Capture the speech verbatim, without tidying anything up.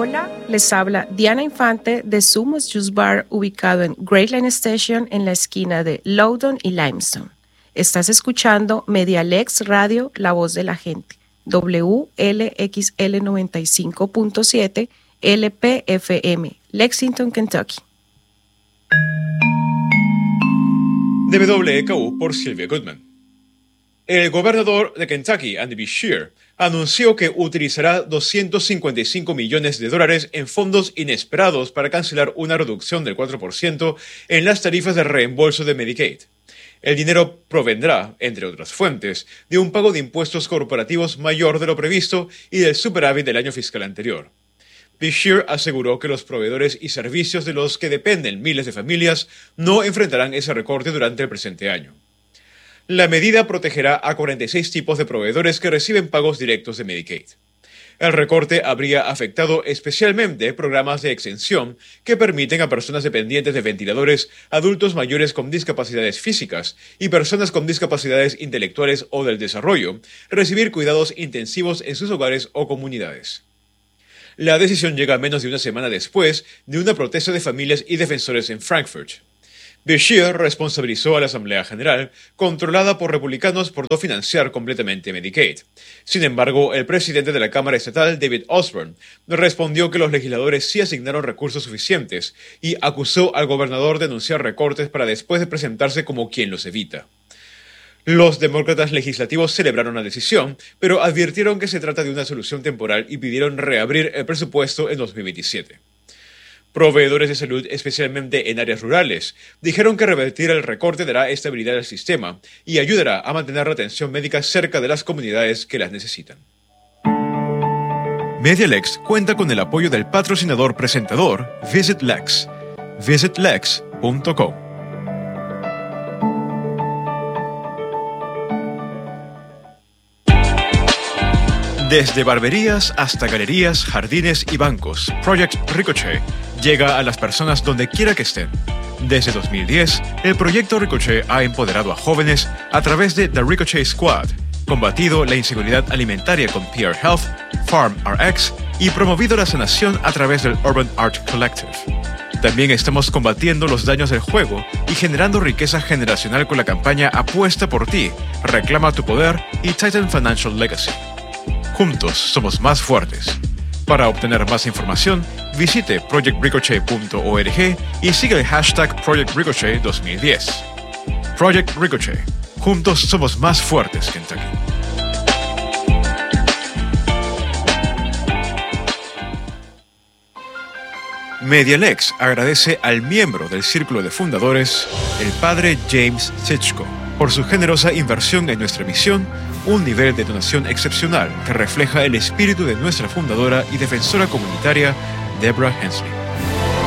Hola, les habla Diana Infante de Sumos Juice Bar, ubicado en Great Line Station en la esquina de Loudoun y Limestone. Estás escuchando Medialex Radio, la voz de la gente, W L X L noventa y cinco punto siete L P F M, Lexington, Kentucky. De W E K U por Sylvia Goodman. El gobernador de Kentucky, Andy Beshear, anunció que utilizará doscientos cincuenta y cinco millones de dólares en fondos inesperados para cancelar una reducción del cuatro por ciento en las tarifas de reembolso de Medicaid. El dinero provendrá, entre otras fuentes, de un pago de impuestos corporativos mayor de lo previsto y del superávit del año fiscal anterior. Beshear aseguró que los proveedores y servicios de los que dependen miles de familias no enfrentarán ese recorte durante el presente año. La medida protegerá a cuarenta y seis tipos de proveedores que reciben pagos directos de Medicaid. El recorte habría afectado especialmente programas de exención que permiten a personas dependientes de ventiladores, adultos mayores con discapacidades físicas y personas con discapacidades intelectuales o del desarrollo recibir cuidados intensivos en sus hogares o comunidades. La decisión llega menos de una semana después de una protesta de familias y defensores en Frankfurt. Beshear responsabilizó a la Asamblea General, controlada por republicanos, por no financiar completamente Medicaid. Sin embargo, el presidente de la Cámara Estatal, David Osborne, respondió que los legisladores sí asignaron recursos suficientes y acusó al gobernador de anunciar recortes para después de presentarse como quien los evita. Los demócratas legislativos celebraron la decisión, pero advirtieron que se trata de una solución temporal y pidieron reabrir el presupuesto en dos mil veintisiete. Proveedores de salud, especialmente en áreas rurales, dijeron que revertir el recorte dará estabilidad al sistema y ayudará a mantener la atención médica cerca de las comunidades que las necesitan. Medialex cuenta con el apoyo del patrocinador presentador Visit Lex. visit lex punto com. Desde barberías hasta galerías, jardines y bancos, Project Ricochet llega a las personas donde quiera que estén. Desde dos mil diez, el proyecto Ricochet ha empoderado a jóvenes a través de The Ricochet Squad, combatido la inseguridad alimentaria con P R Health, Farm R X y promovido la sanación a través del Urban Art Collective. También estamos combatiendo los daños del juego y generando riqueza generacional con la campaña Apuesta por ti, Reclama tu poder y Titan Financial Legacy. Juntos somos más fuertes. Para obtener más información, visite project ricochet punto org y siga el hashtag Project Ricochet dos mil diez. Project Ricochet. Juntos somos más fuertes, Kentucky. Medialex agradece al miembro del Círculo de Fundadores, el padre James Sitchko, por su generosa inversión en nuestra misión, un nivel de donación excepcional que refleja el espíritu de nuestra fundadora y defensora comunitaria, Deborah Hensley.